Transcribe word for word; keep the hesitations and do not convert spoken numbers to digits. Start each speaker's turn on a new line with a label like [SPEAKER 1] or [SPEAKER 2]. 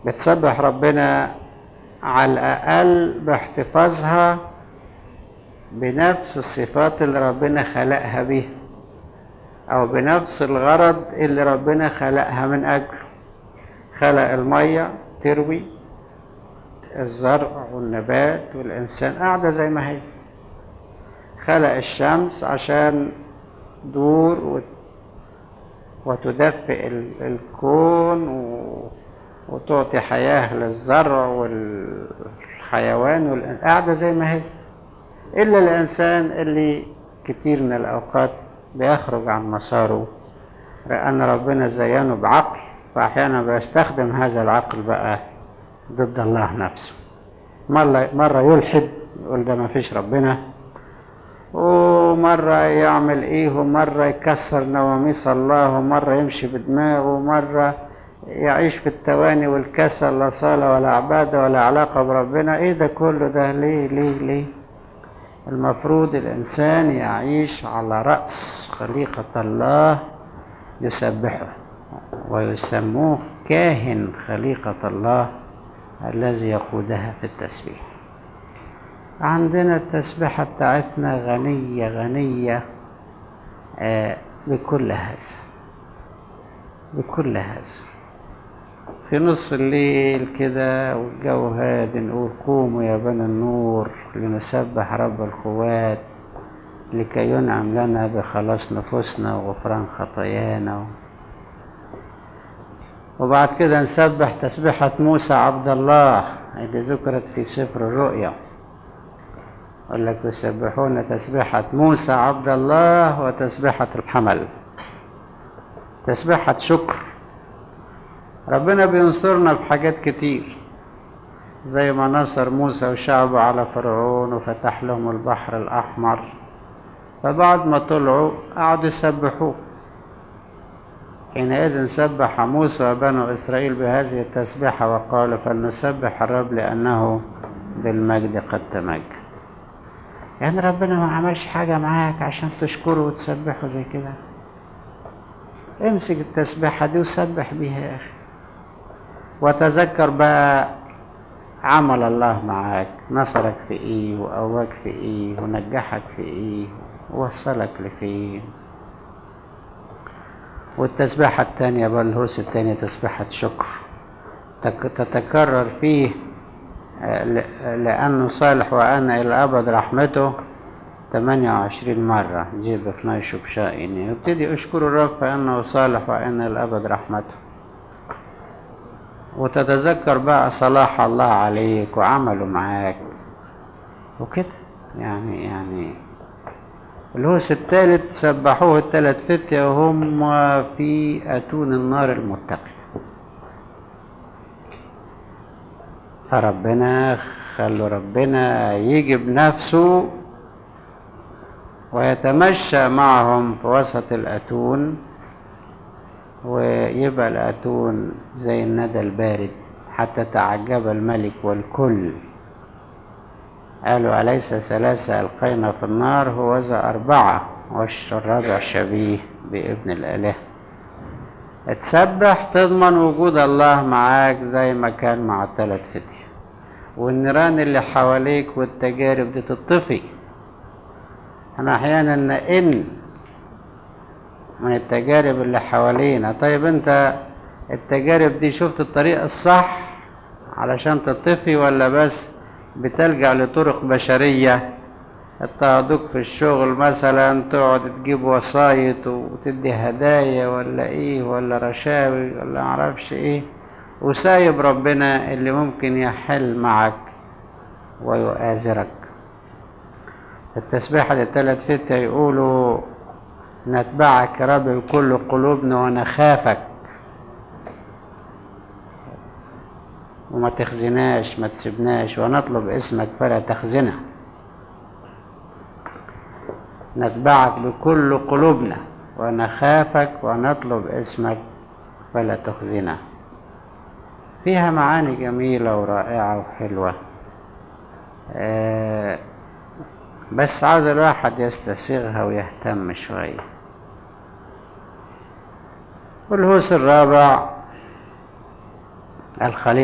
[SPEAKER 1] بتسبح ربنا على الأقل باحتفاظها بنفس الصفات اللي ربنا خلقها بيها، أو بنفس الغرض اللي ربنا خلقها من أجله. خلق المية تروي الزرع والنبات والإنسان قاعدة زي ما هي. خلق الشمس عشان دور وتدفئ الكون وتعطي حياة للزرع والحيوان والإنسان، قاعدة زي ما هي. إلا الإنسان اللي كتير من الأوقات بيخرج عن مساره، لأن ربنا زينه بعقل، فأحيانا بيستخدم هذا العقل بقى ضد الله نفسه. مرة, مرة يلحد يقول ده ما فيش ربنا، ومرة يعمل إيه، ومرة يكسر نواميس الله، ومرة يمشي بدماغه، ومرة يعيش في التواني والكسل، لا صلاة ولا عبادة ولا علاقة بربنا. إيه ده كله ده؟ ليه ليه ليه؟ المفروض الإنسان يعيش على رأس خليقة الله يسبحه، ويسموه كاهن خليقة الله الذي يقودها في التسبيح. عندنا التسبيحة بتاعتنا غنية غنية آه بكل هذا بكل هذا. في نص الليل كده والجو هادي نقول قوموا يا بني النور لنسبح رب القوات لكي ينعم لنا بخلاص نفوسنا وغفران خطايانا. وبعد كده نسبح تسبيحة موسى عبد الله اللي ذكرت في سفر الرؤيا، قال لك يسبحون تسبيحة موسى عبد الله وتسبيحة الحمل، تسبيحة شكر. ربنا بينصرنا بحاجات كتير، زي ما نصر موسى وشعبه على فرعون وفتح لهم البحر الأحمر، فبعد ما طلعوا قعدوا يسبحوه. حينئذ سبح موسى وبنو إسرائيل بهذه التسبيحة وقال فلنسبح الرب لأنه بالمجد قد تمجد. يعني ربنا ما عملش حاجة معاك عشان تشكره وتسبحه زي كده؟ امسك التسبيحة دي وسبح بيها يا أخي، وتذكر بقى عمل الله معاك، نصرك في ايه وقواك في ايه ونجحك في ايه ووصلك لفين. والتسبيحة التانية بقى الهوس التانية تسبيحة شكر، تتكرر فيه لأنه صالح وأن إلى أبد رحمته ثمانية وعشرين مرة. جيب اثني شبشائين يبتدي أشكر الرب فإنه صالح وأن إلى أبد رحمته، وتتذكر بقى صلاح الله عليك وعمله معاك وكده. يعني يعني الهوس الثالث سبحوه الثلاث فتية وهم في أتون النار المتقد. فربنا خلوا ربنا يجي بنفسه ويتمشى معهم في وسط الأتون، ويبقى الأتون زي الندى البارد حتى تعجب الملك والكل. قالوا أليس ثلاثة ألقينا في النار هو ذا أربعة والرابع شبيه بابن الإله. تسبح تضمن وجود الله معاك زي ما كان مع الثلاث فتية، والنيران اللي حواليك والتجارب دي تطفي. احنا احيانا نئن من التجارب اللي حوالينا. طيب انت التجارب دي شفت الطريق الصح علشان تطفي، ولا بس بتلجأ لطرق بشرية؟ اضطهدوك في الشغل مثلا تقعد تجيب وسايط وتدي هدايا ولا ايه ولا رشاوي ولا معرفش ايه، وسايب ربنا اللي ممكن يحل معك ويؤازرك. التسبيحة الثلاث فتية يقولوا نتبعك يا رب بكل قلوبنا ونخافك وما تخزناش ما تسيبناش، ونطلب اسمك فلا تخزنا. نتبعك بكل قلوبنا ونخافك ونطلب اسمك فلا تخزنا. فيها معاني جميلة ورائعة وحلوة، أه بس عاوز الواحد يستسيغها ويهتم شوية. والهوس الرابع الخليقة